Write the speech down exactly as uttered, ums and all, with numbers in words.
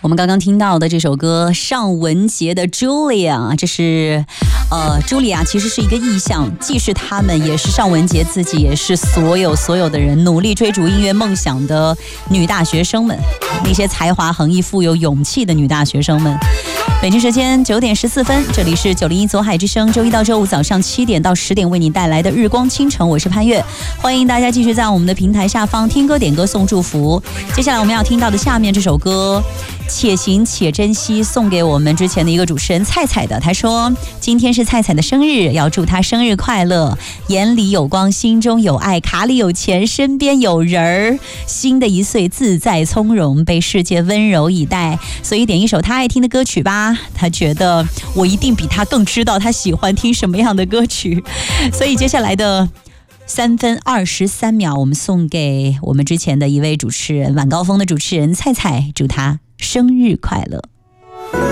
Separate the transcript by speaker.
Speaker 1: 我们刚刚听到的这首歌尚雯婕的 Julia， 这是呃 Julia 其实是一个意象，既是他们，也是尚雯婕自己，也是所有所有的人努力追逐音乐梦想的女大学生们，那些才华横溢、富有勇气的女大学生们。北京时间九点十四分，这里是九零一左海之声，周一到周五早上七点到十点为你带来的日光倾城，我是潘越，欢迎大家继续在我们的平台下方听歌点歌送祝福。接下来我们要听到的下面这首歌，且行且珍惜，送给我们之前的一个主持人菜菜的。他说今天是菜菜的生日，要祝他生日快乐，眼里有光，心中有爱，卡里有钱，身边有人儿，新的一岁自在从容，被世界温柔以待。所以点一首他爱听的歌曲吧，他觉得我一定比他更知道他喜欢听什么样的歌曲。所以接下来的三分二十三秒，我们送给我们之前的一位主持人，晚高峰的主持人菜菜，祝他生日快乐。